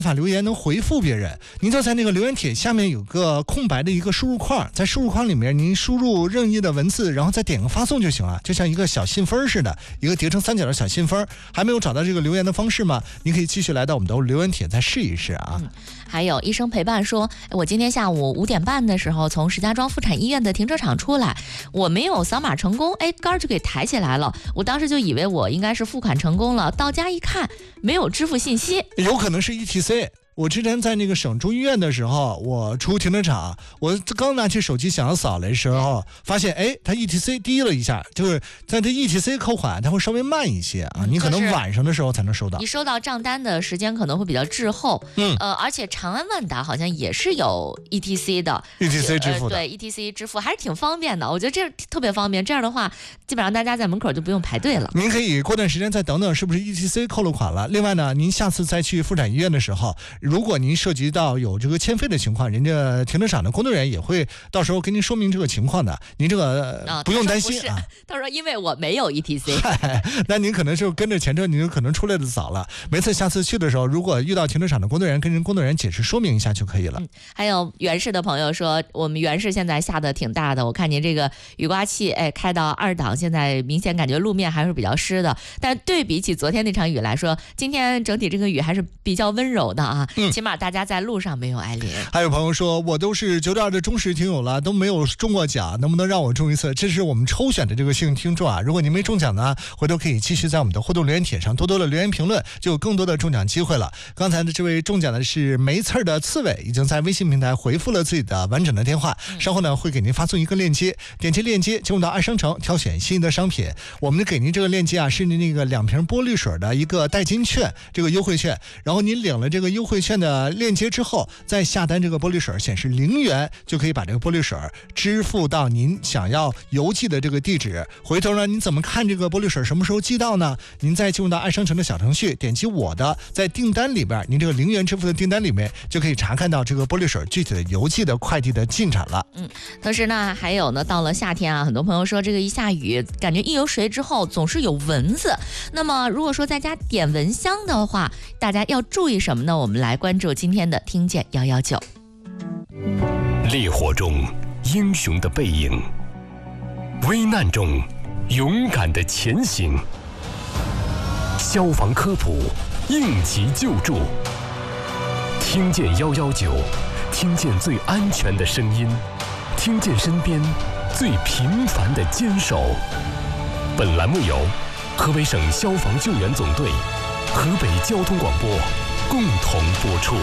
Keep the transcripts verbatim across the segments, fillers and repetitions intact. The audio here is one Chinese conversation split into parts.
法留言能回复别人，您就在那个留言帖下面有个空白的一个输入框，在输入框里面您输入任意的文字，然后再点个发送就行了，就像一个小信封似的，一个叠成三角的小信封。还没有找到这个留言的方式吗？您可以继续来到我们的留言帖再试一试啊。 嗯、还有医生陪伴说，我今天下午五点半的时候从石家庄妇产医院的停车场出来，我没有扫码成功，哎，杆就给抬起来了，我当时就以为我应该是付款成功了，到家一看没有支付信息， 有可能是 E T C。我之前在那个省中医院的时候，我出停车场，我刚拿起手机想要扫的时候，发现哎，它 E T C 低了一下，就是在这 E T C 扣款，它会稍微慢一些啊，你可能晚上的时候才能收到。 你收到账单的时间可能会比较滞后，嗯，呃，而且长安万达好像也是有 E T C 的 ，E T C 支付的， 呃、对 E T C 支付还是挺方便的，我觉得这特别方便。这样的话，基本上大家在门口就不用排队了。 您可以过段时间再等等，是不是 E T C 扣了款了？另外呢，您下次再去妇产医院的时候，如果您涉及到有这个欠费的情况，人家停车场的工作人员也会到时候跟您说明这个情况的，您这个、呃、不用担心啊。 他说因为我没有 E T C， 那您可能是跟着前车，您可能出来的早了。每次下次去的时候，如果遇到停车场的工作人员，跟人工作人员解释说明一下就可以了。 嗯、还有原市的朋友说，我们原市现在下的挺大的，我看您这个雨刮器哎开到二档，现在明显感觉路面还是比较湿的，但对比起昨天那场雨来说，今天整体这个雨还是比较温柔的啊，嗯、起码大家在路上没有挨淋。 还有朋友说，我都是九点二的忠实听友了，都没有中过奖，能不能让我中一次？这是我们抽选的这个幸运听众啊，如果您没中奖呢，回头可以继续在我们的互动留言帖上多多的留言评论，就有更多的中奖机会了。刚才的这位中奖的是没刺儿的刺猬，已经在微信平台回复了自己的完整的电话，稍后呢会给您发送一个链接，点击链接进入到爱商城，挑选心仪的商品。我们给您这个链接啊，是那个两瓶玻璃水的一个代金券，这个优惠券，然后您领了这个优惠券的链接之后，再下单这个玻璃水显示零元，就可以把这个玻璃水支付到您想要邮寄的这个地址。回头呢，您怎么看这个玻璃水什么时候寄到呢？您再进入到爱商城的小程序，点击我的，在订单里边，您这个零元支付的订单里面就可以查看到这个玻璃水具体的邮寄的快递的进展了。 嗯，同时呢，还有呢，到了夏天啊，很多朋友说这个一下雨，感觉一有水之后总是有蚊子。那么如果说在家点蚊香的话，大家要注意什么呢？我们来关注今天的听见一一九。 烈火中英雄的背影，危难中勇敢的前行，消防科普，应急救助，听见一一九，听见最安全的声音，听见身边最平凡的坚守。本栏目由河北省消防救援总队、河北交通广播共同播出。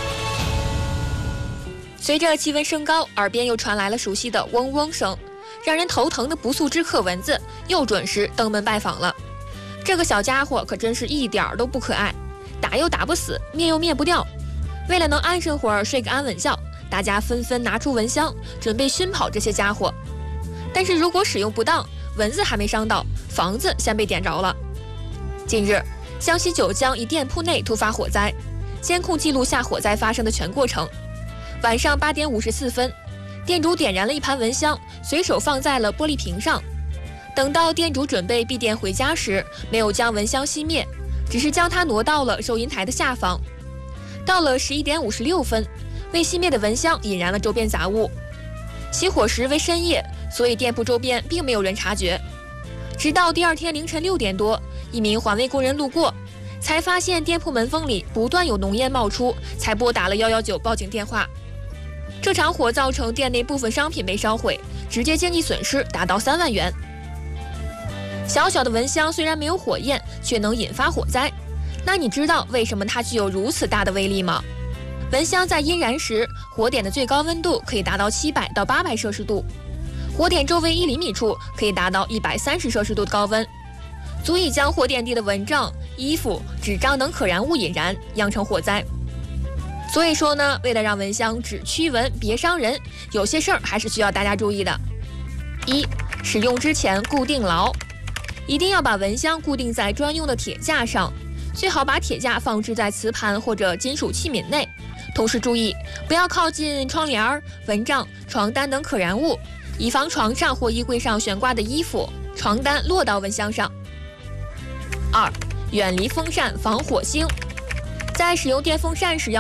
随着气温升高，耳边又传来了熟悉的嗡嗡声，让人头疼的不速之客蚊子又准时登门拜访了。这个小家伙可真是一点都不可爱，打又打不死，灭又灭不掉。为了能安生会儿，睡个安稳觉，大家纷纷拿出蚊香，准备熏跑这些家伙。但是如果使用不当，蚊子还没伤到，房子先被点着了。近日，江西九江一店铺内突发火灾，监控记录下火灾发生的全过程。晚上八点五十四分，店主点燃了一盘蚊香，随手放在了玻璃瓶上。等到店主准备闭店回家时，没有将蚊香熄灭，只是将它挪到了收银台的下方。到了十一点五十六分，未熄灭的蚊香引燃了周边杂物。起火时为深夜，所以店铺周边并没有人察觉。直到第二天凌晨六点多，一名环卫工人路过，才发现店铺门缝里不断有浓烟冒出，才拨打了一一九报警电话。这场火造成店内部分商品被烧毁，直接经济损失达到三万元。小小的蚊香虽然没有火焰，却能引发火灾。那你知道为什么它具有如此大的威力吗？蚊香在阴燃时，火点的最高温度可以达到七百到八百摄氏度，火点周围一厘米处可以达到一百三十摄氏度的高温，足以将火点地的蚊帐、衣服、纸张等可燃物引燃，酿成火灾。所以说呢，为了让蚊香只驱蚊别伤人，有些事儿还是需要大家注意的。一、使用之前固定牢，一定要把蚊香固定在专用的铁架上，最好把铁架放置在瓷盘或者金属器皿内。同时注意，不要靠近窗帘、蚊帐、床单等可燃物，以防床上或衣柜上悬挂的衣服、床单落到蚊香上。二、远离风扇防火星。 在使用电风扇时要